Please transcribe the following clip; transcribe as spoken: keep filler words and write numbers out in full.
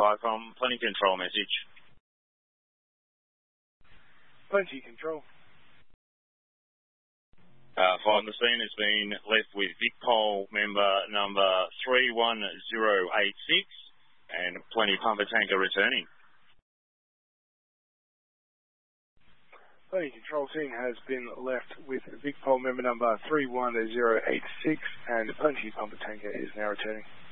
five from Plenty Control message. Plenty Control. Uh, five on the scene has been left with VicPol member number three one zero eight six and Plenty Pumper Tanker returning. Plenty Control scene has been left with VicPol member number three one zero eight six and Plenty Pumper Tanker is now returning.